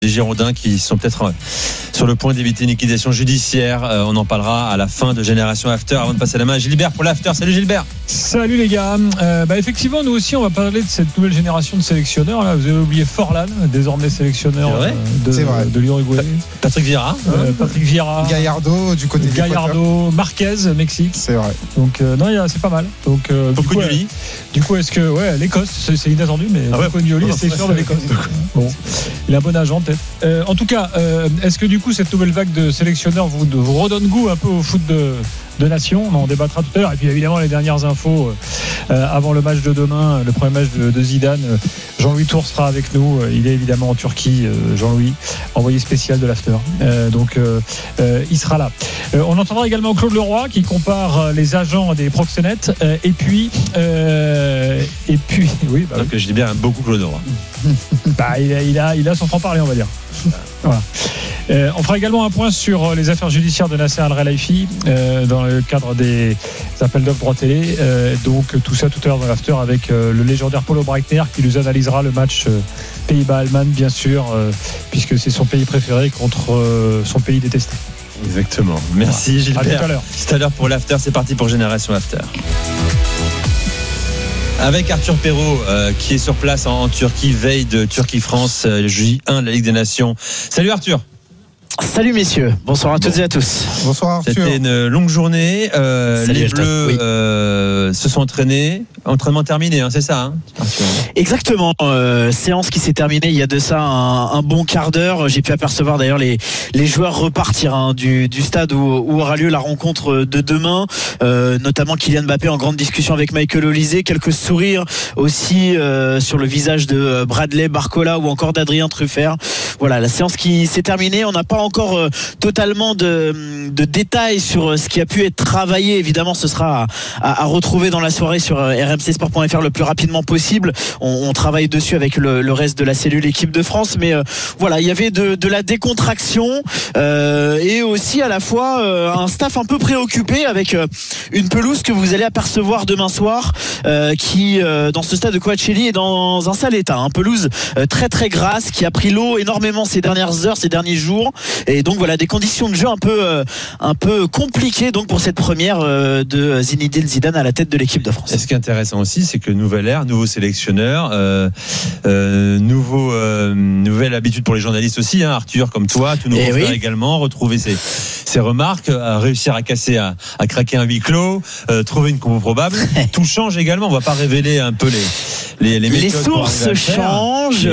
des Girondins qui sont peut-être sur le point d'éviter une liquidation judiciaire. On en parlera à la fin de Génération After. Avant de passer la main à Gilbert pour l'After. Salut Gilbert. Salut les gars. Effectivement, nous aussi, on va parler de cette nouvelle génération de sélectionneurs. Là, vous avez oublié Forlan, désormais sélectionneur de l'Uruguay. Patrick Vieira. Gallardo du côté Gallardo, Marquez, Mexique. C'est vrai. Donc c'est pas mal. Donc du coup, est-ce que l'Écosse, c'est inattendu, mais Cognoli est sélectionneur de l'Écosse. Bon, il a un bon agent peut-être. En tout cas, est-ce que du coup cette nouvelle vague de sélectionneurs vous redonne goût un peu au foot de nation? On en débattra tout à l'heure. Et puis évidemment les dernières infos avant le match de demain, le premier match de Zidane. Jean-Louis Tour sera avec nous. Il est évidemment en Turquie. Jean-Louis, envoyé spécial de l'After. Donc il sera là. On entendra également Claude Leroy qui compare les agents des proxénètes. Et puis oui. Donc je dis bien beaucoup Claude Leroy. Il a son franc-parler, on va dire. Voilà. On fera également un point sur les affaires judiciaires de Nasser Al-Khelaifi dans le cadre des appels d'offres droit télé. Donc tout ça tout à l'heure dans l'after avec le légendaire Paulo Breitner qui nous analysera le match Pays-Bas-Allemagne, bien sûr, puisque c'est son pays préféré contre son pays détesté. Exactement. Merci Gilbert. À tout à l'heure. Tout à l'heure pour l'after, c'est parti pour Génération After. Avec Arthur Perrault qui est sur place en Turquie, veille de Turquie-France, J1 de la Ligue des Nations. Salut Arthur. Salut messieurs, bonsoir à toutes et à tous. Bonsoir Arthur. C'était une longue journée. Les Bleus se sont entraînés. Entraînement terminé, c'est ça Arthur. Exactement. Séance qui s'est terminée il y a de ça un bon quart d'heure. J'ai pu apercevoir d'ailleurs les joueurs repartir du stade où aura lieu la rencontre de demain. Notamment Kylian Mbappé en grande discussion avec Michael Olise. Quelques sourires aussi sur le visage de Bradley Barcola ou encore d'Adrien Truffert. Voilà, la séance qui s'est terminée. On n'a pas encore totalement de détails sur ce qui a pu être travaillé. Évidemment, ce sera à retrouver dans la soirée sur rmcsport.fr le plus rapidement possible. On travaille dessus avec le reste de la cellule équipe de France, mais il y avait de la décontraction et aussi à la fois un staff un peu préoccupé avec une pelouse que vous allez apercevoir demain soir qui dans ce stade de Coachella est dans un sale état. Pelouse très très grasse qui a pris l'eau énormément ces dernières heures, ces derniers jours, et donc voilà des conditions de jeu un peu compliquées donc pour cette première de Zinedine Zidane à la tête de l'équipe de France. Et ce qui est intéressant aussi, c'est que nouvelle ère, nouveau sélectionneur, nouvelle habitude pour les journalistes aussi, Arthur, comme toi, tout nouveau frère également, retrouver ses remarques, réussir à casser, à craquer un huis clos, trouver une compo probable. Tout change également. On va pas révéler un peu les sources changent.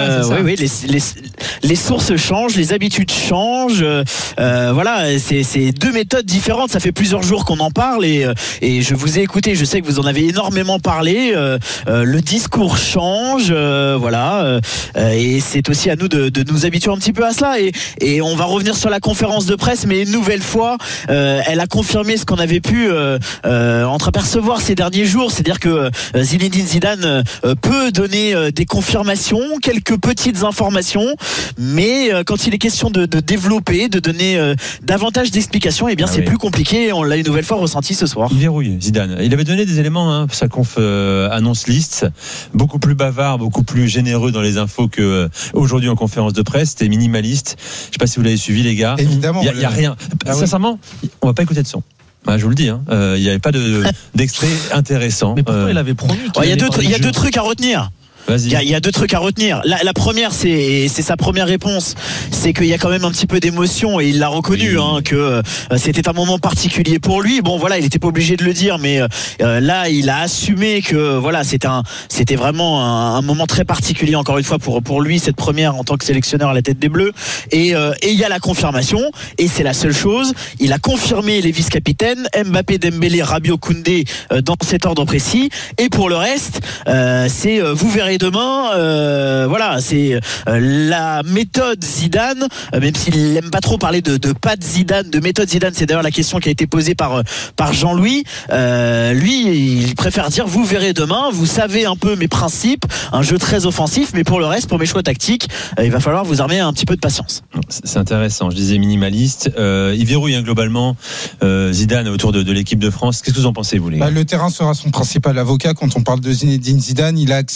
Les sources changent, les habitudes changent. C'est deux méthodes différentes. Ça fait plusieurs jours qu'on en parle et je vous ai écouté. Je sais que vous en avez énormément parlé. Le discours change, et c'est aussi à nous de nous habituer un petit peu à cela. Et on va revenir sur la conférence de presse, mais une nouvelle fois, elle a confirmé ce qu'on avait pu entreapercevoir ces derniers jours, c'est-à-dire que Zinedine Zidane peut donner des confirmations, quelques petites informations, mais quand il est question de développer, de donner davantage d'explications, c'est plus compliqué. On l'a une nouvelle fois ressenti ce soir. Il verrouille Zidane. Il avait donné des éléments pour sa conf annonce liste, beaucoup plus bavard, beaucoup plus généreux dans les infos que aujourd'hui en conférence de presse. C'était minimaliste. Je sais pas si vous l'avez suivi les gars. Évidemment. Il y a rien. Sincèrement, on va pas écouter de son. Je vous le dis, il n'y avait pas d'extrait intéressant. Mais pourquoi il avait promis il y a deux trucs à retenir. Il y a deux trucs à retenir. La première, c'est sa première réponse, c'est qu'il y a quand même un petit peu d'émotion et il l'a reconnu, que c'était un moment particulier pour lui. Bon, il était pas obligé de le dire, mais là, il a assumé que c'était vraiment un moment très particulier encore une fois pour lui, cette première en tant que sélectionneur à la tête des Bleus. Et il y a la confirmation, et c'est la seule chose. Il a confirmé les vice-capitaines Mbappé, Dembélé, Rabiot, Koundé dans cet ordre précis. Et pour le reste, c'est vous verrez demain, c'est la méthode Zidane, même s'il n'aime pas trop parler de pas de Zidane, de méthode Zidane. C'est d'ailleurs la question qui a été posée par Jean-Louis. Lui, il préfère dire vous verrez demain, vous savez un peu mes principes, un jeu très offensif, mais pour le reste, pour mes choix tactiques, il va falloir vous armer un petit peu de patience. C'est intéressant, je disais minimaliste. Il verrouille globalement Zidane autour de l'équipe de France. Qu'est-ce que vous en pensez, vous les gars? Le terrain sera son principal avocat quand on parle de Zinedine Zidane. Il a accès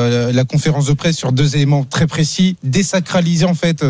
la conférence de presse sur 2 éléments très précis, désacraliser en fait